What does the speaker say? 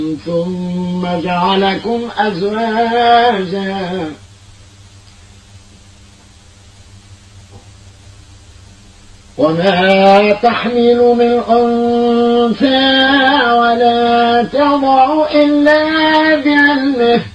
ثم جعلكم أزواجا وما تحمل من أنثى ولا تضع إلا بعلمه